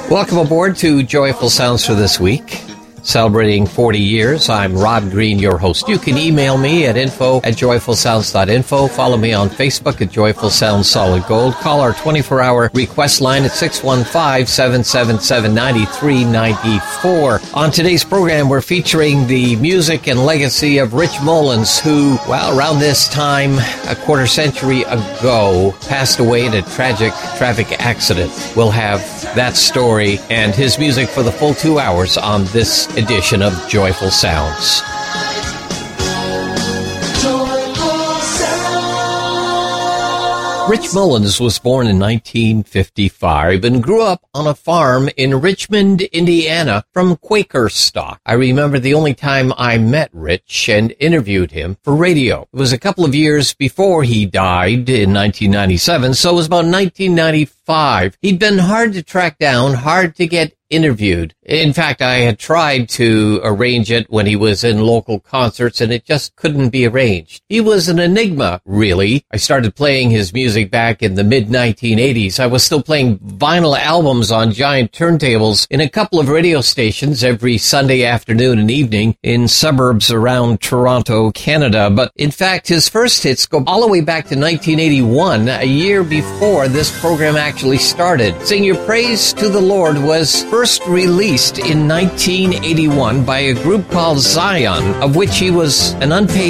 Welcome aboard to Joyful Sounds for this week. Celebrating 40 years, I'm Rod Green, your host. You can email me at info@joyfulsounds.info. Follow me on Facebook at Joyful Sounds Solid Gold. Call our 24-hour request line at 615-777-9394. On today's program, we're featuring the music and legacy of Rich Mullins, who, well, around this time, a quarter century ago, passed away in a tragic traffic accident. We'll have that story and his music for the full 2 hours on this edition of Joyful Sounds. Rich Mullins was born in 1955 and grew up on a farm in Richmond, Indiana, from Quaker stock. I remember the only time I met Rich and interviewed him for radio. It was a couple of years before he died in 1997, so it was about 1995. He'd been hard to track down, hard to get interviewed. In fact, I had tried to arrange it when he was in local concerts, and it just couldn't be arranged. He was an enigma, really. I started playing his music back in the mid-1980s. I was still playing vinyl albums on giant turntables in a couple of radio stations every Sunday afternoon and evening in suburbs around Toronto, Canada. But in fact, his first hits go all the way back to 1981, a year before this program actually started. Sing Your Praise to the Lord was first released in 1981 by a group called Zion, of which he was an unpaid